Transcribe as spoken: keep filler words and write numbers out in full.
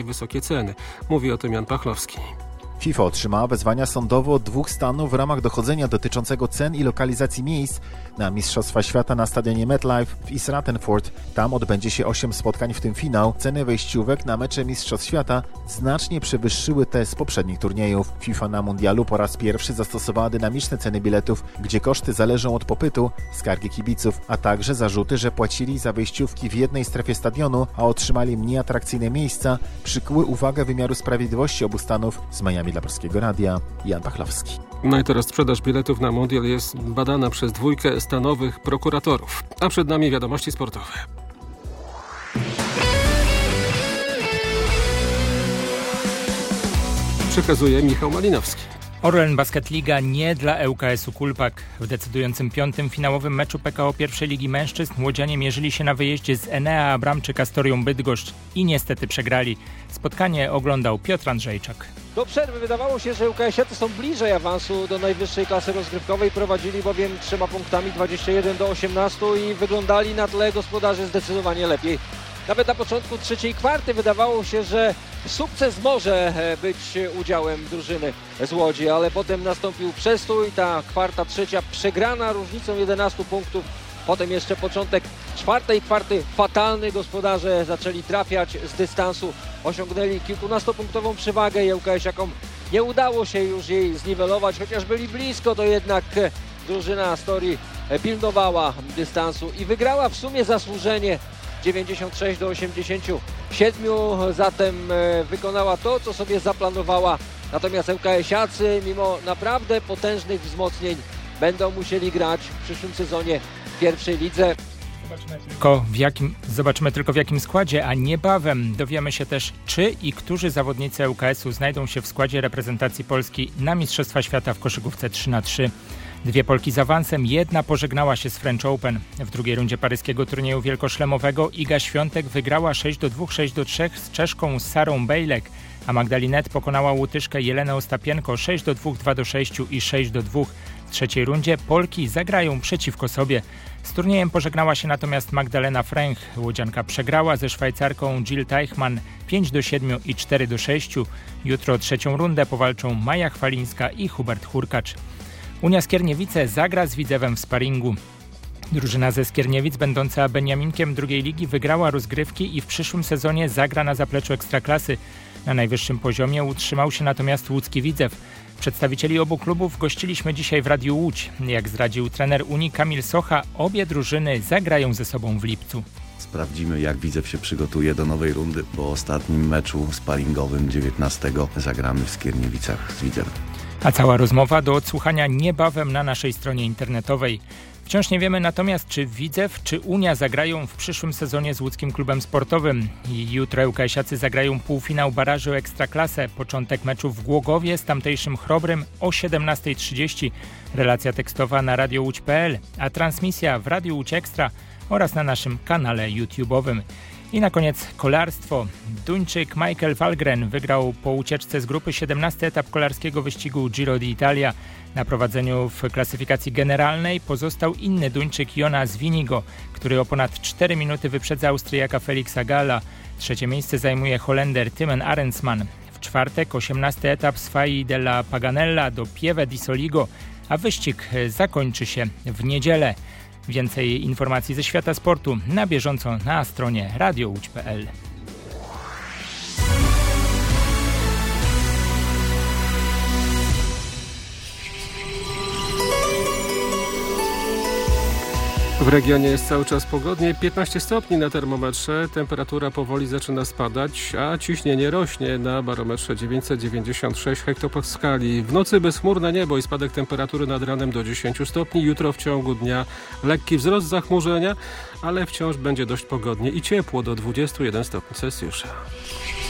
wysokie ceny. Mówi o tym Jan Pachlowski. FIFA otrzymała wezwania sądowe od dwóch stanów w ramach dochodzenia dotyczącego cen i lokalizacji miejsc na Mistrzostwa Świata na stadionie MetLife w East Rutherford. Tam odbędzie się osiem spotkań, w tym finał. Ceny wejściówek na mecze Mistrzostw Świata znacznie przewyższyły te z poprzednich turniejów. FIFA na mundialu po raz pierwszy zastosowała dynamiczne ceny biletów, gdzie koszty zależą od popytu, skargi kibiców, a także zarzuty, że płacili za wejściówki w jednej strefie stadionu, a otrzymali mniej atrakcyjne miejsca, przykuły uwagę wymiaru sprawiedliwości obu stanów. Z Miami dla Polskiego Radia, Jan Pachlowski. No i teraz sprzedaż biletów na mundial jest badana przez dwójkę stanowych prokuratorów. A przed nami wiadomości sportowe. Przekazuje Michał Malinowski. Orlen Basket Liga nie dla L K S-u Kulpak. W decydującym piątym finałowym meczu P K O pierwszej Ligi Mężczyzn łodzianie mierzyli się na wyjeździe z Enea Abramczyk Astorią Bydgoszcz i niestety przegrali. Spotkanie oglądał Piotr Andrzejczak. Do przerwy wydawało się, że L K S-iacy są bliżej awansu do najwyższej klasy rozgrywkowej. Prowadzili bowiem trzema punktami dwadzieścia jeden do osiemnastu i wyglądali na tle gospodarzy zdecydowanie lepiej. Nawet na początku trzeciej kwarty wydawało się, że sukces może być udziałem drużyny z Łodzi, ale potem nastąpił przestój, ta kwarta trzecia przegrana różnicą jedenastu punktów. Potem jeszcze początek czwartej kwarty fatalny, gospodarze zaczęli trafiać z dystansu, osiągnęli kilkunastopunktową przewagę i L K S-iakom nie udało się już jej zniwelować, chociaż byli blisko, to jednak drużyna Astorii pilnowała dystansu i wygrała w sumie zasłużenie dziewięćdziesiąt sześć do osiemdziesięciu siedmiu, zatem wykonała to, co sobie zaplanowała. Natomiast L K S-iacy mimo naprawdę potężnych wzmocnień będą musieli grać w przyszłym sezonie w pierwszej lidze. Zobaczymy tylko w jakim, zobaczymy tylko w jakim składzie, a niebawem dowiemy się też, czy i którzy zawodnicy L K S-u znajdą się w składzie reprezentacji Polski na Mistrzostwa Świata w koszykówce trzy na trzy. Dwie Polki z awansem, jedna pożegnała się z French Open. W drugiej rundzie paryskiego turnieju wielkoszlemowego Iga Świątek wygrała sześć do dwóch, sześć do trzech z Czeszką Sarą Bejlek, a Magdalinet pokonała Łotyszkę Jelenę Ostapienko sześć do dwóch, dwa do sześciu i sześć do dwóch. W trzeciej rundzie Polki zagrają przeciwko sobie. Z turniejem pożegnała się natomiast Magdalena Fręch. Łodzianka przegrała ze Szwajcarką Jill Teichmann pięć do siedmiu i cztery do sześciu. Jutro trzecią rundę powalczą Maja Chwalińska i Hubert Hurkacz. Unia Skierniewice zagra z Widzewem w sparingu. Drużyna ze Skierniewic, będąca beniaminkiem drugiej ligi, wygrała rozgrywki i w przyszłym sezonie zagra na zapleczu Ekstraklasy. Na najwyższym poziomie utrzymał się natomiast łódzki Widzew. Przedstawicieli obu klubów gościliśmy dzisiaj w Radiu Łódź. Jak zdradził trener Unii Kamil Socha, obie drużyny zagrają ze sobą w lipcu. Sprawdzimy, jak Widzew się przygotuje do nowej rundy. Po ostatnim meczu sparingowym dziewiętnastego zagramy w Skierniewicach z Widzewem. A cała rozmowa do odsłuchania niebawem na naszej stronie internetowej. Wciąż nie wiemy natomiast, czy Widzew, czy Unia zagrają w przyszłym sezonie z łódzkim klubem sportowym. I jutro L K S-iacy zagrają półfinał barażu Ekstraklasę. Początek meczu w Głogowie z tamtejszym Chrobrym o siedemnasta trzydzieści. Relacja tekstowa na radio łódź kropka p l, a transmisja w Radiu Łódź Ekstra oraz na naszym kanale YouTube'owym. I na koniec kolarstwo. Duńczyk Michael Wallgren wygrał po ucieczce z grupy siedemnasty etap kolarskiego wyścigu Giro d'Italia. Na prowadzeniu w klasyfikacji generalnej pozostał inny Duńczyk Jonas Winigo, który o ponad cztery minuty wyprzedza Austriaka Felixa Galla. Trzecie miejsce zajmuje Holender Timen Arensman. W czwartek osiemnasty etap z Fai della Paganella do Pieve di Soligo, a wyścig zakończy się w niedzielę. Więcej informacji ze świata sportu na bieżąco na stronie radio łódź kropka p l. W regionie jest cały czas pogodnie, piętnaście stopni na termometrze, temperatura powoli zaczyna spadać, a ciśnienie rośnie na barometrze dziewięćset dziewięćdziesiąt sześć hektopaskali. W nocy bezchmurne niebo i spadek temperatury nad ranem do dziesięciu stopni. Jutro w ciągu dnia lekki wzrost zachmurzenia, ale wciąż będzie dość pogodnie i ciepło do dwudziestu jeden stopni Celsjusza.